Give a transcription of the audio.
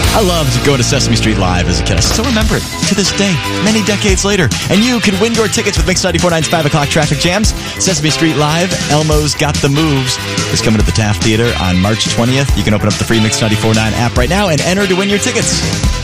I loved going to Sesame Street Live as a kid. I still remember it to this day, many decades later. And you can win your tickets with Mix 94.9's 5 o'clock traffic jams. Sesame Street Live, Elmo's Got the Moves, is coming to the Taft Theater on March 20th. You can open up the free Mix 94.9 app right now and enter to win your tickets.